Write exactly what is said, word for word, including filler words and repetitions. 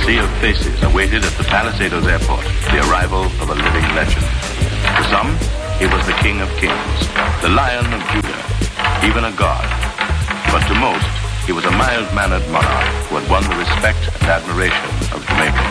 sea of faces awaited at the Palisados Airport the arrival of a living legend. To some, he was the King of Kings, the Lion of Judah, even a god. But to most, he was a mild-mannered monarch who had won the respect and admiration of Jamaica.